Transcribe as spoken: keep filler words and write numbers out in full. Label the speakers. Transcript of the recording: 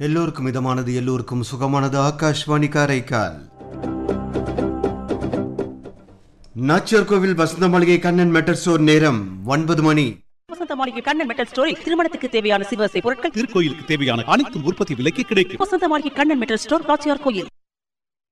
Speaker 1: எல்லோருக்கும் இதமானது, எல்லோருக்கும் சுகமானது. ஆகாஷ்வாணி காரைக்கால். நாச்சியார் கோவில் வசந்த மாளிகை கண்ணன் மெட்டல் ஸ்டோர். நேரம் ஒன்பது மணி.
Speaker 2: வசந்த மாளிகை கண்ணன் மெட்டல் ஸ்டோரில் திருமணத்துக்கு தேவையான சிவசை பொருட்கள்,
Speaker 3: திருக்கோயிலுக்கு தேவையான அனைத்து உற்பத்தி விலைக்கு கிடைக்கும்.
Speaker 2: வசந்த மாளிகை கண்ணன் மெட்டல் ஸ்டோர், நாச்சியார் கோயில்.